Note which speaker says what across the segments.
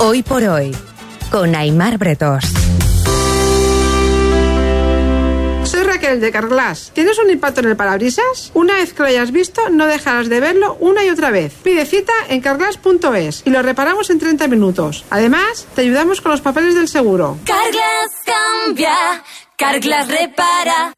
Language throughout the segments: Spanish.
Speaker 1: Hoy por hoy, con Aimar Bretós.
Speaker 2: Soy Raquel de Carglass. ¿Tienes un impacto en el parabrisas? Una vez que lo hayas visto, no dejarás de verlo una y otra vez. Pide cita en carglass.es y lo reparamos en 30 minutos. Además, te ayudamos con los papeles del seguro.
Speaker 3: Carglass cambia, Carglass repara.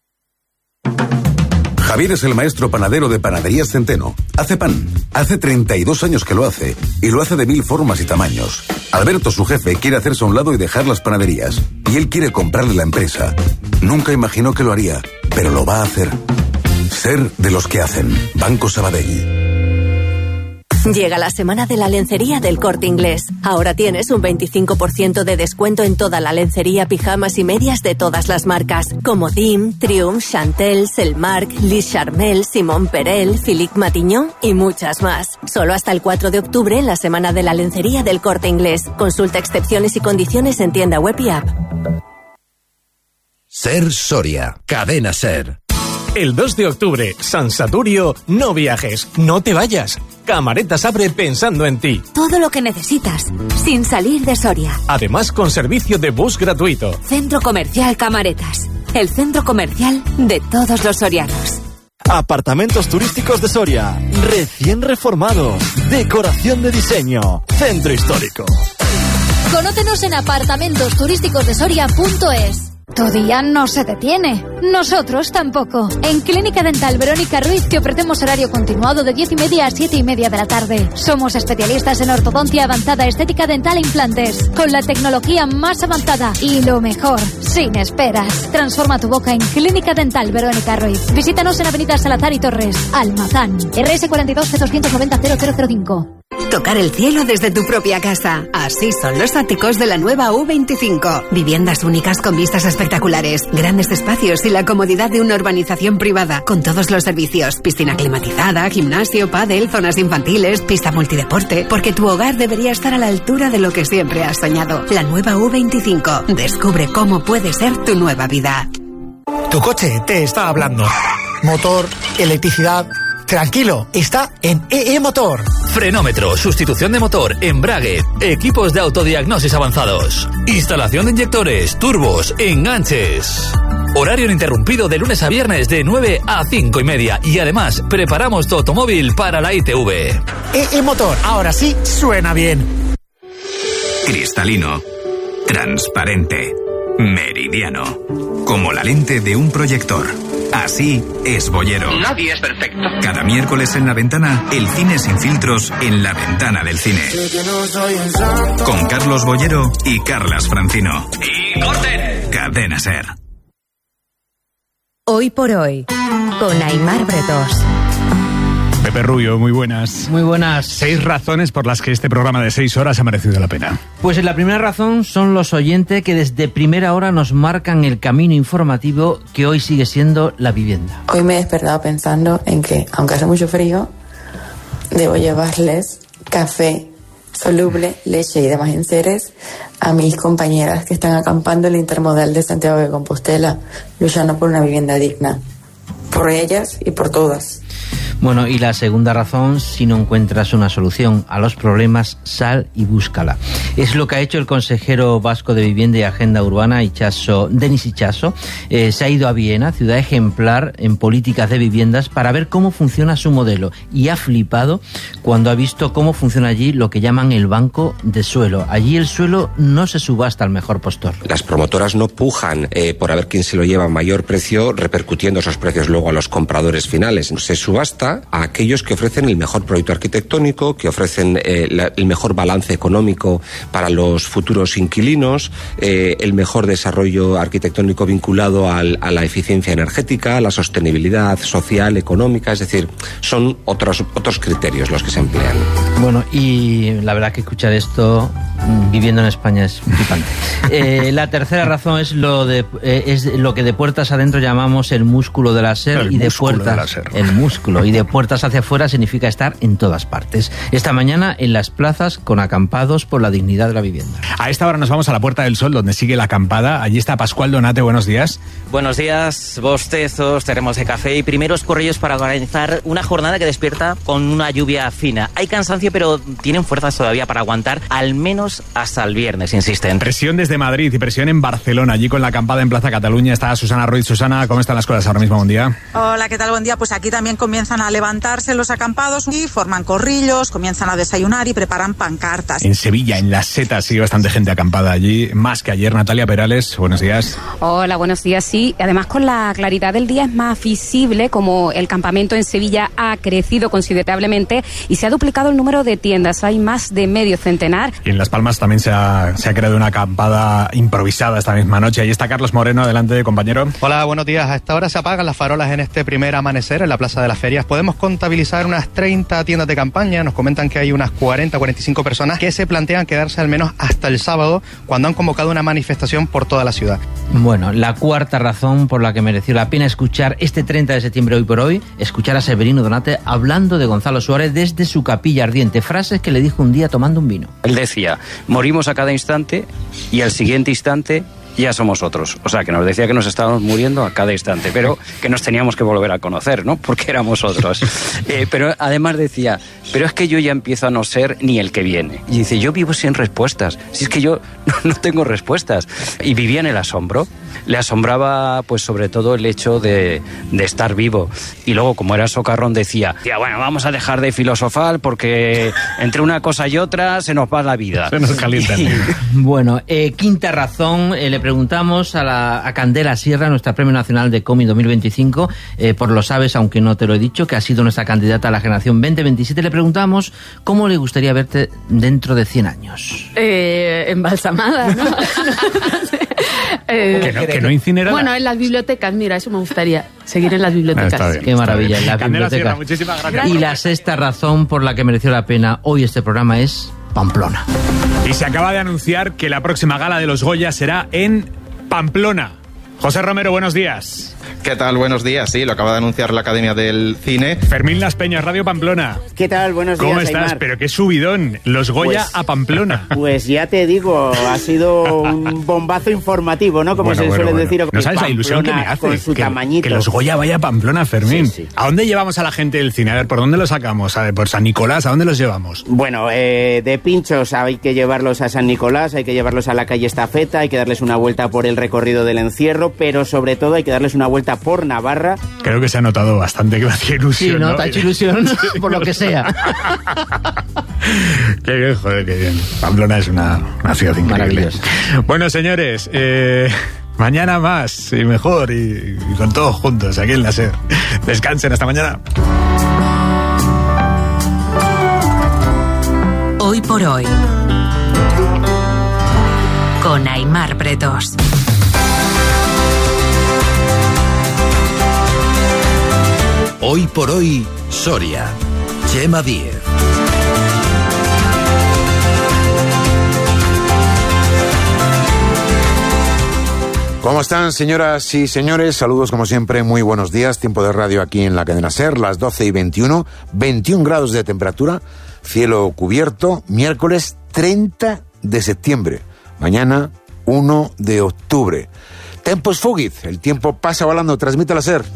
Speaker 4: Javier es el maestro panadero de Panaderías Centeno. Hace pan. Hace 32 años que lo hace. Y lo hace de 1000 formas y tamaños. Alberto, su jefe, quiere hacerse a un lado y dejar las panaderías. Y él quiere comprarle la empresa. Nunca imaginó que lo haría, pero lo va a hacer. Ser de los que hacen. Banco Sabadell.
Speaker 5: Llega la semana de la lencería del Corte Inglés. Ahora tienes un 25% de descuento en toda la lencería, pijamas y medias de todas las marcas, como Dim, Triumph, Chantel, Selmark, Lis Charmel, Simon Perel, Philippe Matignon y muchas más. Solo hasta el 4 de octubre en la semana de la lencería del Corte Inglés. Consulta excepciones y condiciones en tienda web y app.
Speaker 6: Ser Soria, Cadena Ser.
Speaker 7: El 2 de octubre, San Saturio, no viajes, no te vayas. Camaretas abre pensando en ti.
Speaker 8: Todo lo que necesitas, sin salir de Soria.
Speaker 7: Además, con servicio de bus gratuito.
Speaker 8: Centro Comercial Camaretas, el centro comercial de todos los sorianos.
Speaker 9: Apartamentos turísticos de Soria, recién reformados, decoración de diseño, centro histórico.
Speaker 10: Conócenos en apartamentosturísticosdesoria.es. Tu día no se detiene. Nosotros tampoco. En Clínica Dental Verónica Ruiz te ofrecemos horario continuado de 10:30 a 7:30 de la tarde. Somos especialistas en ortodoncia avanzada, estética dental e implantes, con la tecnología más avanzada y lo mejor, sin esperas. Transforma tu boca en Clínica Dental Verónica Ruiz. Visítanos en Avenida Salazar y Torres, Almazán. RS 42 290 0005.
Speaker 11: Tocar el cielo desde tu propia casa. Así son los áticos de la nueva U25. Viviendas únicas con vistas espectaculares, grandes espacios y la comodidad de una urbanización privada, con todos los servicios. Piscina climatizada, gimnasio, pádel, zonas infantiles, pista multideporte. Porque tu hogar debería estar a la altura de lo que siempre has soñado. La nueva U25. Descubre cómo puede ser tu nueva vida.
Speaker 12: Tu coche te está hablando. Motor, electricidad. Tranquilo, está en EE Motor.
Speaker 13: Frenómetro, sustitución de motor, embrague, equipos de autodiagnosis avanzados, instalación de inyectores, turbos, enganches. Horario ininterrumpido de lunes a viernes de 9 a 5:30. Y además, preparamos tu automóvil para la ITV.
Speaker 12: EE Motor, ahora sí suena bien.
Speaker 14: Cristalino, transparente, meridiano, como la lente de un proyector. Así es Bollero.
Speaker 15: Nadie es perfecto.
Speaker 14: Cada miércoles en La Ventana, el cine sin filtros en la ventana del cine. Con Carlos Bollero y Carlas Francino.
Speaker 15: ¡Y corten!
Speaker 14: Cadena Ser.
Speaker 1: Hoy por hoy, con Aimar Bretós.
Speaker 16: Pepe Rubio, muy buenas.
Speaker 17: Muy buenas.
Speaker 16: 6 razones por las que este programa de 6 horas ha merecido la pena.
Speaker 17: Pues la primera razón son los oyentes que desde primera hora nos marcan el camino informativo que hoy sigue siendo la vivienda.
Speaker 18: Hoy me he despertado pensando en que, aunque hace mucho frío, debo llevarles café soluble, leche y demás enseres a mis compañeras que están acampando en el Intermodal de Santiago de Compostela, luchando por una vivienda digna. Por ellas y por todas.
Speaker 17: Bueno, y la segunda razón, si no encuentras una solución a los problemas, sal y búscala. Es lo que ha hecho el consejero vasco de Vivienda y Agenda Urbana, Denis Itxaso. Se ha ido a Viena, ciudad ejemplar en políticas de viviendas, para ver cómo funciona su modelo. Y ha flipado cuando ha visto cómo funciona allí lo que llaman el banco de suelo. Allí el suelo no se subasta al mejor postor.
Speaker 19: Las promotoras no pujan por a ver quién se lo lleva a mayor precio, repercutiendo esos precios luego a los compradores finales. Se subasta a aquellos que ofrecen el mejor proyecto arquitectónico, que ofrecen el mejor balance económico para los futuros inquilinos, el mejor desarrollo arquitectónico vinculado a la eficiencia energética, a la sostenibilidad social, económica, es decir, son otros criterios los que se emplean.
Speaker 17: Bueno, y la verdad que escuchar esto viviendo en España es flipante. La tercera razón es lo que de puertas adentro llamamos el músculo de la SER, y de puertas el músculo, y de puertas hacia afuera significa estar en todas partes. Esta mañana en las plazas con acampados por la dignidad de la vivienda.
Speaker 16: A esta hora nos vamos a la Puerta del Sol, donde sigue la acampada. Allí está Pascual Donate, buenos días.
Speaker 20: Buenos días, bostezos, termos de café y primeros corrillos para organizar una jornada que despierta con una lluvia fina. Hay cansancio, pero tienen fuerzas todavía para aguantar al menos menos hasta el viernes, insisten.
Speaker 16: Presión desde Madrid y presión en Barcelona, allí con la acampada en Plaza Cataluña está Susana Ruiz. Susana, ¿cómo están las cosas ahora mismo? Buen día.
Speaker 21: Hola, ¿qué tal? Buen día. Pues aquí también comienzan a levantarse los acampados y forman corrillos, comienzan a desayunar y preparan pancartas.
Speaker 16: En Sevilla, en Las Setas, sigue bastante gente acampada allí, más que ayer. Natalia Perales, buenos días.
Speaker 22: Hola, buenos días. Sí, además con la claridad del día es más visible como el campamento en Sevilla ha crecido considerablemente y se ha duplicado el número de tiendas. Hay más de medio centenar.
Speaker 16: Y en Las Palmas también se ha creado una acampada improvisada esta misma noche. Ahí está Carlos Moreno, adelante, compañero.
Speaker 23: Hola, buenos días. A esta hora se apagan las farolas en este primer amanecer en la Plaza de las Ferias. Podemos contabilizar unas 30 tiendas de campaña. Nos comentan que hay unas 40-45 personas que se plantean quedarse al menos hasta el sábado, cuando han convocado una manifestación por toda la ciudad.
Speaker 17: Bueno, la cuarta razón por la que mereció la pena escuchar este 30 de septiembre, hoy por hoy, escuchar a Severino Donate hablando de Gonzalo Suárez desde su capilla ardiente. Frases que le dijo un día tomando un vino.
Speaker 24: Él decía, morimos a cada instante y al siguiente instante ya somos otros. O sea, que nos decía que nos estábamos muriendo a cada instante, pero que nos teníamos que volver a conocer, ¿no? Porque éramos otros. Pero además decía, pero es que yo ya empiezo a no ser ni el que viene. Y dice, yo vivo sin respuestas. Si es que yo no tengo respuestas. Y vivía en el asombro. Le asombraba, pues, sobre todo el hecho de estar vivo. Y luego, como era socarrón, decía, bueno, vamos a dejar de filosofar porque entre una cosa y otra se nos va la vida.
Speaker 16: Se nos calienta el libro.
Speaker 17: Bueno, quinta razón, le preguntamos a Candela Sierra, nuestra Premio Nacional de Cómic 2025, por lo sabes, aunque no te lo he dicho, que ha sido nuestra candidata a la generación 2027, le preguntamos cómo le gustaría verte dentro de 100 años.
Speaker 25: Embalsamada, ¿no?
Speaker 16: Que no incinerada.
Speaker 25: Bueno, en las bibliotecas, mira, eso me gustaría, seguir en las bibliotecas.
Speaker 17: Qué maravilla, en las
Speaker 16: Candela
Speaker 17: bibliotecas.
Speaker 16: Sierra, muchísimas gracias.
Speaker 17: Y la sexta razón por la que mereció la pena hoy este programa es Pamplona.
Speaker 16: Y se acaba de anunciar que la próxima gala de los Goya será en Pamplona. José Romero, buenos días.
Speaker 26: ¿Qué tal? Buenos días. Sí, lo acaba de anunciar la Academia del Cine.
Speaker 16: Fermín Las Peñas, Radio Pamplona.
Speaker 27: ¿Qué tal? Buenos días,
Speaker 16: ¿Cómo estás?
Speaker 27: Aymar.
Speaker 16: Pero qué subidón. Los Goya
Speaker 27: Pues-
Speaker 16: a Pamplona.
Speaker 27: Pues ya te digo, ha sido un bombazo informativo, ¿no? Como se suele decir.
Speaker 16: No sabes la ilusión que me hace
Speaker 27: con su tamañito.
Speaker 16: que los Goya vaya a Pamplona, Fermín.
Speaker 27: Sí, sí.
Speaker 16: ¿A dónde llevamos a la gente del cine? A ver, ¿por dónde los sacamos? A ver, ¿por San Nicolás? ¿A dónde los llevamos?
Speaker 27: Bueno, de pinchos hay que llevarlos a San Nicolás, hay que llevarlos a la calle Estafeta, hay que darles una vuelta por el recorrido del encierro, pero sobre todo hay que darles una vuelta por Navarra.
Speaker 16: Creo que se ha notado bastante que me hacía ilusión.
Speaker 17: Sí, ¿no? Te ha hecho ilusión por lo que sea.
Speaker 16: Qué bien, joder, qué bien. Pamplona es una ciudad increíble.
Speaker 17: Maravillosa.
Speaker 16: Bueno, señores, mañana más y mejor y con todos juntos aquí en la SER. Descansen, hasta mañana.
Speaker 1: Hoy por hoy. Con Aymar Bretos.
Speaker 6: Hoy por hoy, Soria. Chema Díez.
Speaker 28: ¿Cómo están, señoras y señores? Saludos como siempre, muy buenos días. Tiempo de radio aquí en la cadena SER, las 12:21, 21 grados de temperatura, cielo cubierto, miércoles 30 de septiembre, mañana 1 de octubre. Tempus fugit, el tiempo pasa volando, transmite la SER.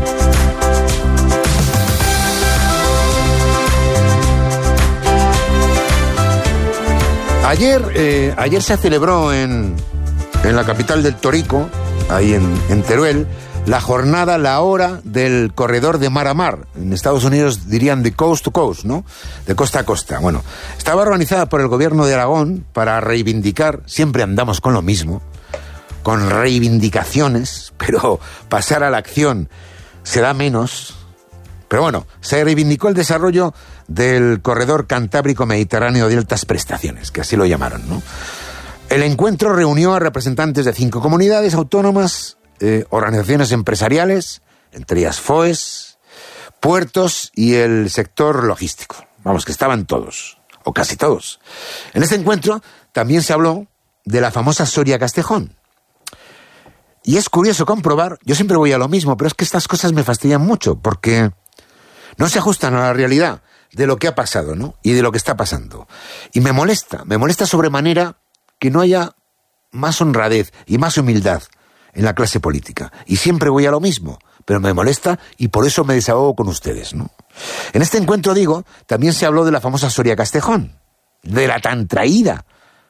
Speaker 28: Ayer se celebró en la capital del Torico, ahí en Teruel, la jornada, la hora del corredor de mar a mar. En Estados Unidos dirían de coast to coast, ¿no? De costa a costa. Bueno, estaba organizada por el gobierno de Aragón para reivindicar, siempre andamos con lo mismo, con reivindicaciones, pero pasar a la acción se da menos. Pero bueno, se reivindicó el desarrollo del corredor Cantábrico-Mediterráneo de altas prestaciones, que así lo llamaron, ¿no? El encuentro reunió a representantes de 5 comunidades autónomas, organizaciones empresariales, entre ellas FOES, puertos y el sector logístico. Vamos, que estaban todos, o casi todos. En este encuentro también se habló de la famosa Soria Castejón. Y es curioso comprobar, yo siempre voy a lo mismo, pero es que estas cosas me fastidian mucho, porque no se ajustan a la realidad de lo que ha pasado, ¿no? Y de lo que está pasando. Y me molesta sobremanera que no haya más honradez y más humildad en la clase política. Y siempre voy a lo mismo, pero me molesta y por eso me desahogo con ustedes, ¿no? En este encuentro, digo, también se habló de la famosa Soria Castejón, de la tan traída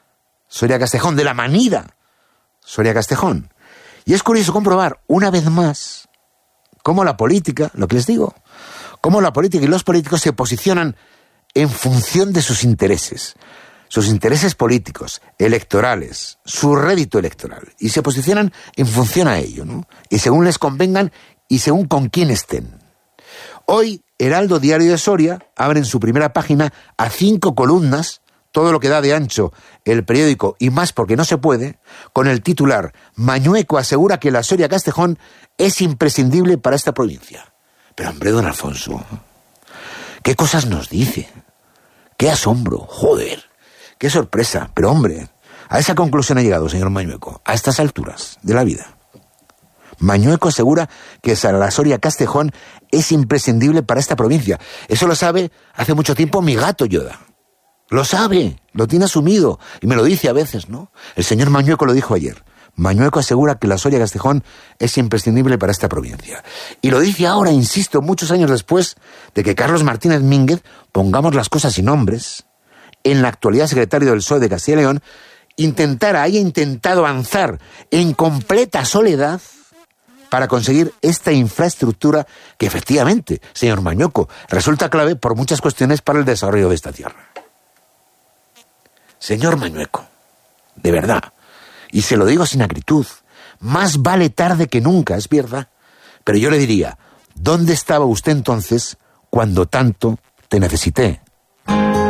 Speaker 28: Soria Castejón, de la manida Soria Castejón. Y es curioso comprobar, una vez más, cómo la política, lo que les digo, cómo la política y los políticos se posicionan en función de sus intereses políticos, electorales, su rédito electoral, y se posicionan en función a ello, ¿no? Y según les convengan y según con quién estén. Hoy, Heraldo Diario de Soria abre en su primera página a 5 columnas, todo lo que da de ancho el periódico y más porque no se puede, con el titular: Mañueco asegura que la Soria Castejón es imprescindible para esta provincia. Pero hombre, don Alfonso, ¿qué cosas nos dice? ¡Qué asombro! ¡Joder! ¡Qué sorpresa! Pero hombre, a esa conclusión ha llegado, señor Mañueco, a estas alturas de la vida. Mañueco asegura que la Soria Castejón es imprescindible para esta provincia. Eso lo sabe hace mucho tiempo mi gato Yoda. Lo sabe, lo tiene asumido, y me lo dice a veces, ¿no? El señor Mañueco lo dijo ayer. Mañueco asegura que la Soria Castejón es imprescindible para esta provincia. Y lo dice ahora, insisto, muchos años después de que Carlos Martínez Mínguez, pongamos las cosas sin nombres, en la actualidad secretario del PSOE de Castilla y León, haya intentado avanzar en completa soledad para conseguir esta infraestructura que efectivamente, señor Mañueco, resulta clave por muchas cuestiones para el desarrollo de esta tierra. Señor Mañueco, de verdad, y se lo digo sin acritud, más vale tarde que nunca, es verdad, pero yo le diría, ¿dónde estaba usted entonces cuando tanto te necesité?